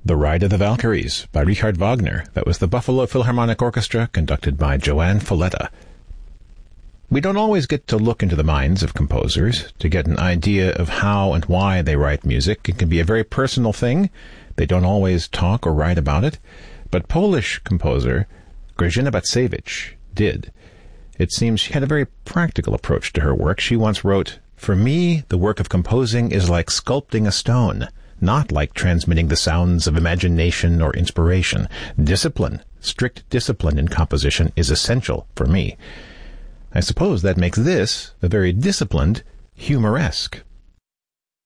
The Ride of the Valkyries by Richard Wagner. That was the Buffalo Philharmonic Orchestra, conducted by Joanne Folletta. We don't always get to look into the minds of composers to get an idea of how and why they write music. It can be a very personal thing. They don't always talk or write about it. But Polish composer Grażyna Bacewicz did. It seems she had a very practical approach to her work. She once wrote, "For me, the work of composing is like sculpting a stone, not like transmitting the sounds of imagination or inspiration. Discipline, strict discipline in composition is essential for me." I suppose that makes this a very disciplined, humoresque